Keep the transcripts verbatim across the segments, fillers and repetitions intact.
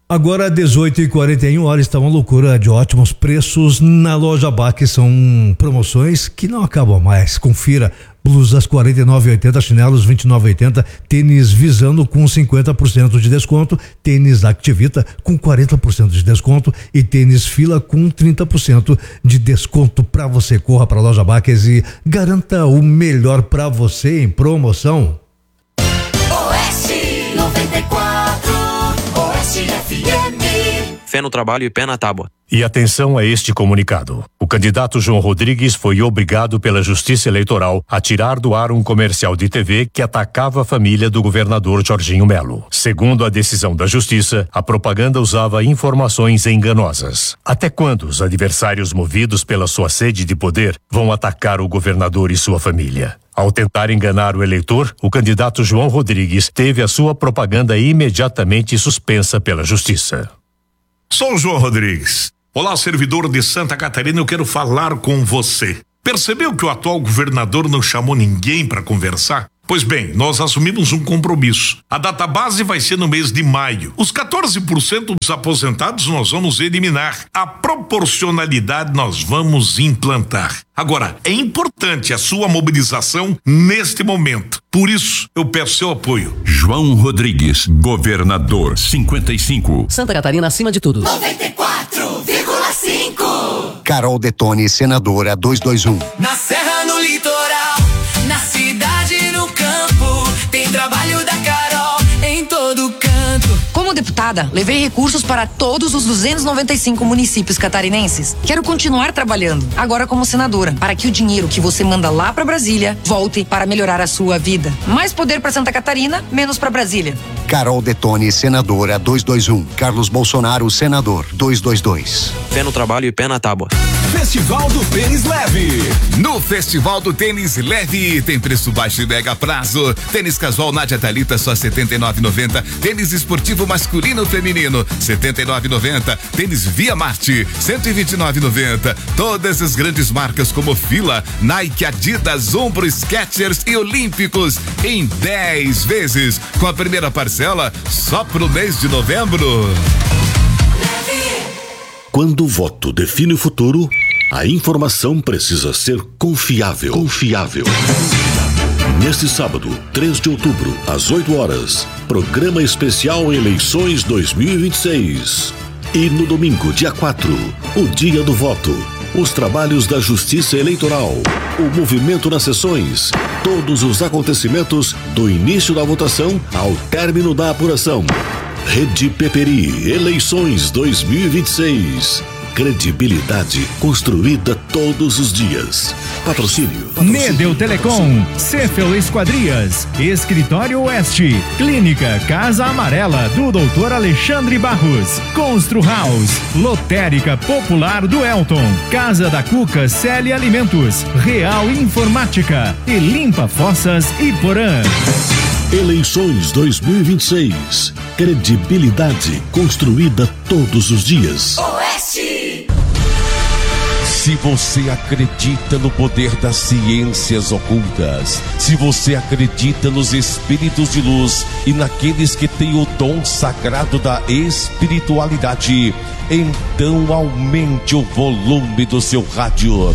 Agora dezoito e quarenta e um horas, está uma loucura de ótimos preços na Loja Baque, são promoções que não acabam mais. Confira: blusas quarenta e nove e oitenta, chinelos vinte e nove e oitenta, tênis Visano com cinquenta por cento de desconto, tênis Activita com quarenta por cento de desconto e tênis Fila com trinta por cento de desconto para você. Corra para a Loja Baques e garanta o melhor para você em promoção. Oeste noventa e quatro, Oeste F M. Fé no trabalho e pé na tábua. E atenção a este comunicado. O candidato João Rodrigues foi obrigado pela Justiça Eleitoral a tirar do ar um comercial de T V que atacava a família do governador Jorginho Melo. Segundo a decisão da Justiça, a propaganda usava informações enganosas. Até quando os adversários, movidos pela sua sede de poder, vão atacar o governador e sua família? Ao tentar enganar o eleitor, o candidato João Rodrigues teve a sua propaganda imediatamente suspensa pela Justiça. Sou o João Rodrigues. Olá, servidor de Santa Catarina, eu quero falar com você. Percebeu que o atual governador não chamou ninguém para conversar? Pois bem, nós assumimos um compromisso. A data base vai ser no mês de maio. Os quatorze por cento dos aposentados nós vamos eliminar. A proporcionalidade nós vamos implantar. Agora, é importante a sua mobilização neste momento. Por isso, eu peço seu apoio. João Rodrigues, governador cinquenta e cinco. Santa Catarina acima de tudo. noventa e quatro vírgula cinco. Carol Detone, senadora duzentos e vinte e um. Na serra, no litoral, na cidade, no campo, tem trabalho da Carol em todo canto. Como deputada, levei recursos para todos os duzentos e noventa e cinco municípios catarinenses. Quero continuar trabalhando, agora como senadora, para que o dinheiro que você manda lá para Brasília volte para melhorar a sua vida. Mais poder para Santa Catarina, menos para Brasília. Carol Detone, senadora duzentos e vinte e um. Carlos Bolsonaro, senador duzentos e vinte e dois. Fé no trabalho e pé na tábua. Festival do Tênis Leve. No Festival do Tênis Leve tem preço baixo e mega prazo. Tênis casual Nádia Thalita só setenta e nove reais e noventa centavos. Tênis esportivo masculino feminino setenta e nove reais e noventa centavos. Tênis Via Marte cento e vinte e nove reais e noventa centavos. Todas as grandes marcas como Fila, Nike, Adidas, Umbro, Skechers e Olímpicos em dez vezes com a primeira parcela só pro mês de novembro. Quando o voto define o futuro, a informação precisa ser confiável. Confiável. Neste sábado, três de outubro, às oito horas, programa especial Eleições dois mil e vinte e seis. E no domingo, dia quatro, o dia do voto, os trabalhos da Justiça Eleitoral, o movimento nas sessões, todos os acontecimentos do início da votação ao término da apuração. Rede Peperi, Eleições dois mil e vinte e seis. Credibilidade construída todos os dias. Patrocínio. Nedel Telecom, Cefel Esquadrias, Escritório Oeste, Clínica Casa Amarela do doutor Alexandre Barros, Constru House, Lotérica Popular do Elton, Casa da Cuca Celi Alimentos, Real Informática e Limpa Fossas Iporã. Eleições dois mil e vinte e seis. Credibilidade construída todos os dias. Oeste. Se você acredita no poder das ciências ocultas, se você acredita nos espíritos de luz e naqueles que têm o dom sagrado da espiritualidade, então aumente o volume do seu rádio.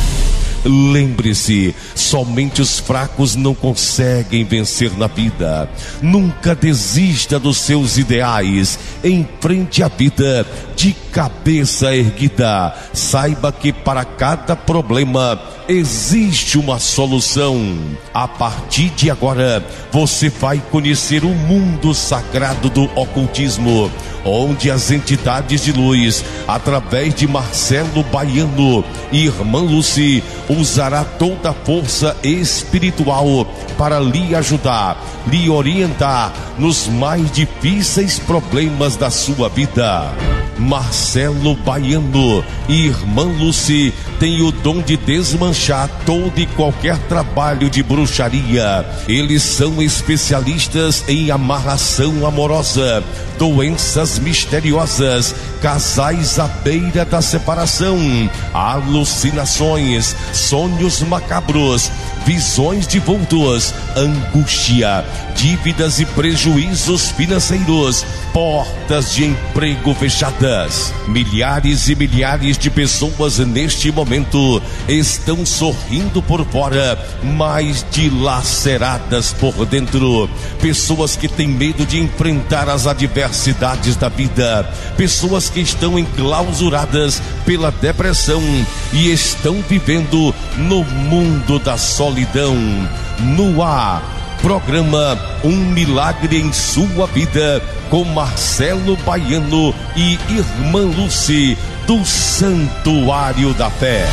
Lembre-se, somente os fracos não conseguem vencer na vida. Nunca desista dos seus ideais. Enfrente a vida de cabeça erguida. Saiba que para cada problema existe uma solução. A partir de agora, você vai conhecer o mundo sagrado do ocultismo, onde as entidades de luz, através de Marcelo Baiano e Irmã Lucy, usará toda a força espiritual para lhe ajudar, lhe orientar nos mais difíceis problemas da sua vida. Marcelo Baiano e Irmã Lucy tem o dom de desmanchar todo e qualquer trabalho de bruxaria. Eles são especialistas em amarração amorosa, doenças misteriosas, casais à beira da separação, alucinações, sonhos macabros, visões de vultos, angústia, dívidas e prejuízos financeiros, portas de emprego fechadas. Milhares e milhares de pessoas neste momento estão sorrindo por fora, mas dilaceradas por dentro. Pessoas que têm medo de enfrentar as adversidades da vida, pessoas que estão enclausuradas pela depressão e estão vivendo no mundo da solidão. No ar, programa Um Milagre em Sua Vida, com Marcelo Baiano e Irmã Lucy, do Santuário da Fé.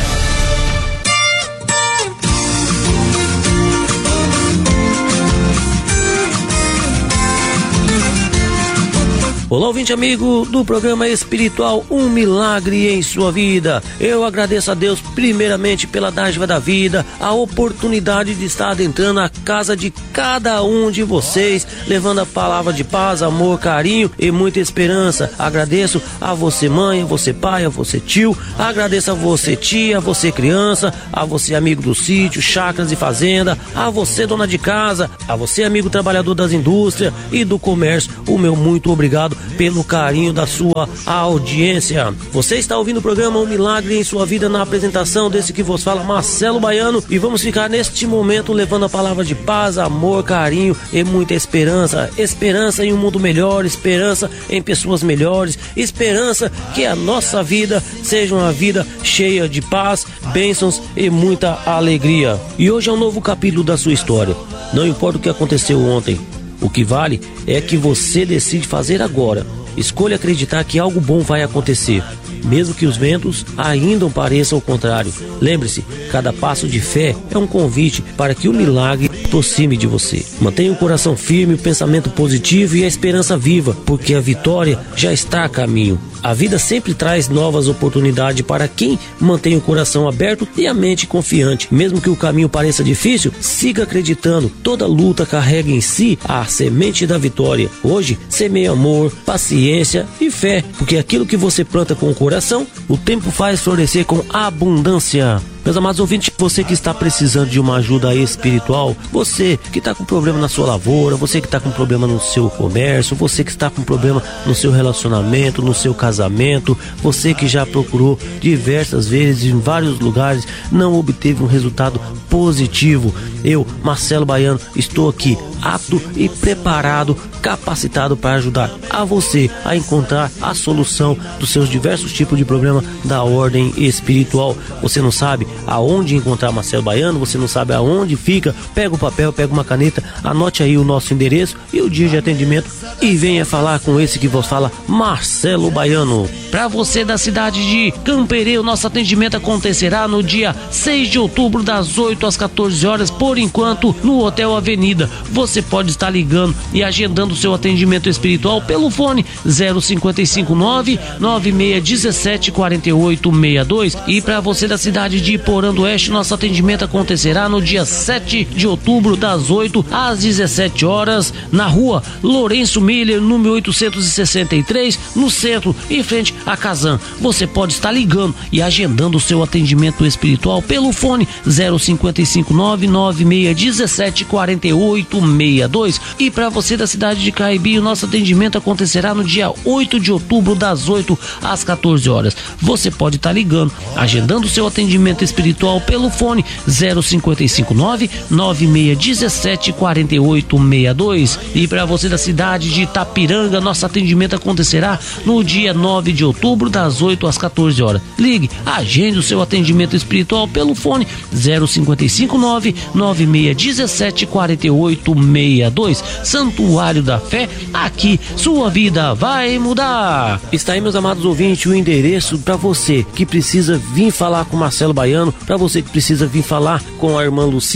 Olá, ouvinte amigo do programa espiritual Um Milagre em Sua Vida. Eu agradeço a Deus primeiramente pela dádiva da vida, a oportunidade de estar adentrando a casa de cada um de vocês, levando a palavra de paz, amor, carinho e muita esperança. Agradeço a você mãe, a você pai, a você tio, agradeço a você tia, a você criança, a você amigo do sítio, chácaras e fazenda, a você dona de casa, a você amigo trabalhador das indústrias e do comércio, o meu muito obrigado pelo carinho da sua audiência. Você está ouvindo o programa Um Milagre em Sua Vida, na apresentação desse que vos fala, Marcelo Baiano, e vamos ficar neste momento levando a palavra de paz, amor, carinho e muita esperança. Esperança em um mundo melhor, esperança em pessoas melhores, esperança que a nossa vida seja uma vida cheia de paz, bênçãos e muita alegria. E hoje é um novo capítulo da sua história. Não importa o que aconteceu ontem, o que vale é que você decide fazer agora. Escolha acreditar que algo bom vai acontecer, mesmo que os ventos ainda pareçam o contrário. Lembre-se, cada passo de fé é um convite para que o milagre aproxime de você. Mantenha o coração firme, o pensamento positivo e a esperança viva, porque a vitória já está a caminho. A vida sempre traz novas oportunidades para quem mantém o coração aberto e a mente confiante. Mesmo que o caminho pareça difícil, siga acreditando. Toda luta carrega em si a semente da vitória. Hoje, semeie amor, paciência e fé, porque aquilo que você planta com o coração, o tempo faz florescer com abundância. Meus amados ouvintes, você que está precisando de uma ajuda espiritual, você que está com problema na sua lavoura, você que está com problema no seu comércio, você que está com problema no seu relacionamento, no seu casamento, você que já procurou diversas vezes em vários lugares, não obteve um resultado positivo, eu, Marcelo Baiano, estou aqui apto e preparado, capacitado para ajudar a você a encontrar a solução dos seus diversos tipos de problema da ordem espiritual. Você não sabe aonde encontrar Marcelo Baiano, você não sabe aonde fica, pega o papel, pega uma caneta, anote aí o nosso endereço e o dia de atendimento e venha falar com esse que vos fala, Marcelo Baiano. Para você da cidade de Camperê, o nosso atendimento acontecerá no dia seis de outubro, das oito às quatorze horas, por enquanto no Hotel Avenida. Você pode estar ligando e agendando o seu atendimento espiritual pelo fone zero cinco cinco nove, nove seis um sete, quatro oito seis dois. E para você da cidade de Iporã do Oeste, nosso atendimento acontecerá no dia sete de outubro, das oito às dezessete horas, na rua Lourenço Miller, número oitocentos e sessenta e três, no centro, em frente a Casan. Você pode estar ligando e agendando o seu atendimento espiritual pelo fone zero cinco cinco nove, nove seis um sete, quatro oito seis dois. E para você da cidade de Caibi, o nosso atendimento acontecerá no dia oito de outubro, das oito às quatorze horas. Você pode estar ligando, agendando o seu atendimento espiritual pelo fone zero cinco cinco nove, nove seis um sete, quatro oito seis dois. E para você da cidade de Itapiranga, nosso atendimento acontecerá no dia nove de outubro, das oito às quatorze horas. Ligue, agende o seu atendimento espiritual pelo fone zero cinco cinco nove, nove seis um sete, quatro oito seis dois. Santuário da Fé, aqui sua vida vai mudar. Está aí, meus amados ouvintes, o endereço para você que precisa vir falar com Marcelo Baiano, para você que precisa vir falar com a irmã Lucy,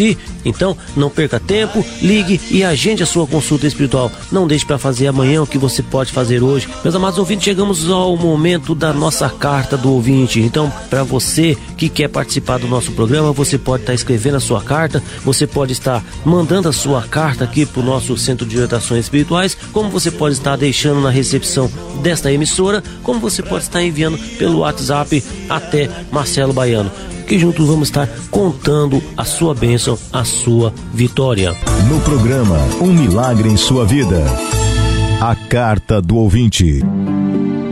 Então, não perca tempo, ligue e agende a sua consulta espiritual. Não deixe para fazer amanhã o que você pode fazer hoje. Meus amados ouvintes, chegamos ao momento da nossa carta do ouvinte. Então, para você que quer participar do nosso programa, você pode estar escrevendo a sua carta, você pode estar mandando a sua carta aqui para o nosso Centro de Orientações Espirituais, como você pode estar deixando na recepção desta emissora, como você pode estar enviando pelo WhatsApp até Marcelo Baiano, que juntos vamos estar contando a sua bênção, a sua vitória. No programa Um Milagre em Sua Vida, a carta do ouvinte.